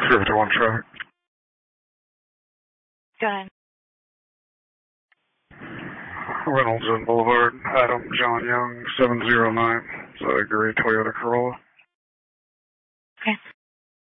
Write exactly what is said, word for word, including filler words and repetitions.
three fifty-one track. Go ahead. Reynolds and Boulevard, Adam John Young, seven zero nine, Zachary Toyota Corolla. Okay.